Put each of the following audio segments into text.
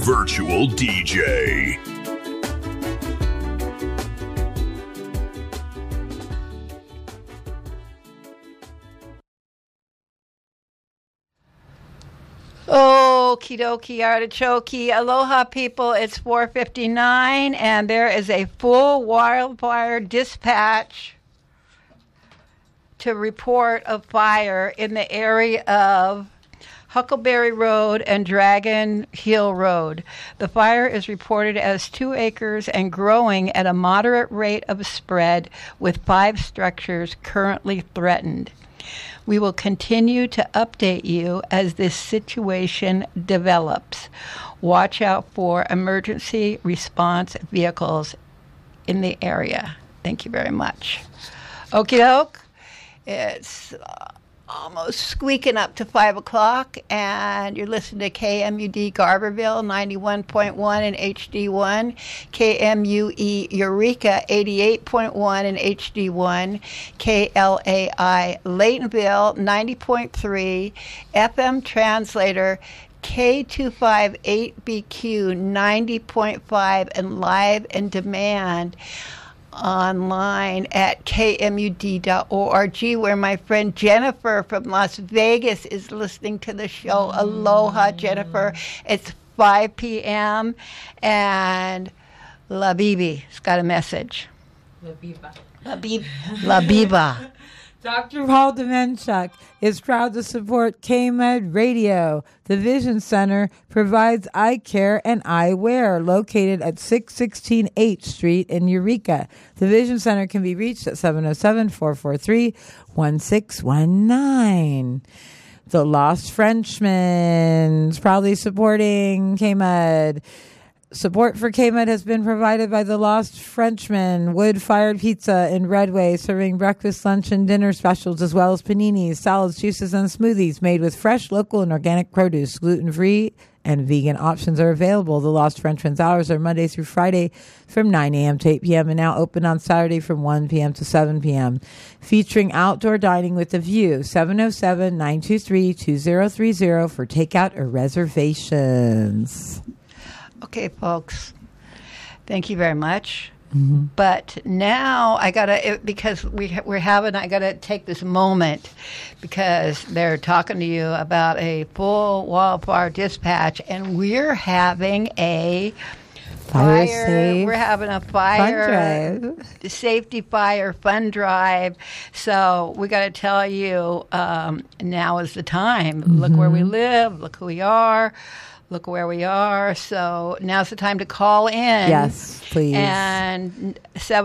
virtual DJ. Okie dokie, artichoke. Aloha, people. It's 4:59, and there is a full wildfire dispatch to report a fire in the area of Huckleberry Road and Dragon Hill Road. The fire is reported as 2 acres and growing at a moderate rate of spread, with 5 structures currently threatened. We will continue to update you as this situation develops. Watch out for emergency response vehicles in the area. Thank you very much. Okie doke. It's almost squeaking up to 5 o'clock, and you're listening to KMUD Garberville 91.1 in HD1, KMUE Eureka 88.1 in HD1, KLAI Laytonville 90.3, FM Translator K258BQ 90.5, and live and demand online at kmud.org, where my friend Jennifer from Las Vegas is listening to the show. Aloha, Jennifer. It's 5 p.m. and La Bibi's got a message. La Biba. La Biba. Dr. Paul Demenchuk is proud to support KMED Radio. The Vision Center provides eye care and eyewear, located at 616 H Street in Eureka. The Vision Center can be reached at 707-443-1619. The Lost Frenchman is proudly supporting KMED. Support for KMED has been provided by the Lost Frenchman, wood-fired pizza in Redway, serving breakfast, lunch, and dinner specials, as well as paninis, salads, juices, and smoothies made with fresh, local, and organic produce. Gluten-free and vegan options are available. The Lost Frenchman's hours are Monday through Friday from 9 a.m. to 8 p.m. and now open on Saturday from 1 p.m. to 7 p.m. Featuring outdoor dining with a view. 707-923-2030 for takeout or reservations. Okay, folks. Thank you very much. Mm-hmm. But now I gotta, because I gotta take this moment, because they're talking to you about a full wildfire dispatch, and we're having a fire. We're having a fire safety fire fund drive. So we got to tell you, now is the time. Mm-hmm. Look where we live. Look who we are. Look where we are. So now's the time to call in. Yes, please. And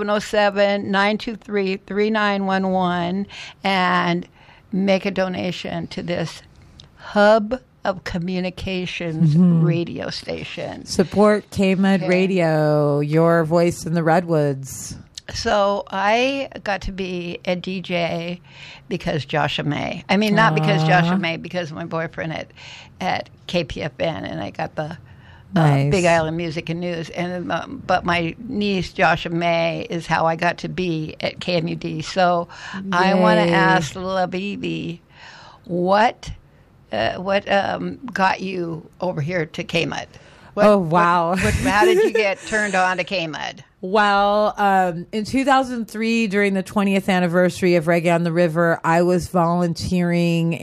707-923-3911 and make a donation to this hub of communications radio station. Support KMED Radio, your voice in the Redwoods. So I got to be a DJ because Joshua May. I mean, not because Joshua May, because of my boyfriend at KPFN, and I got the Big Island Music and News. And but my niece Joshua May is how I got to be at KMUD. So I want to ask La Bibi, what got you over here to KMUD? Wow. How did you get turned on to KMUD? Well, in 2003, during the 20th anniversary of Reggae on the River, I was volunteering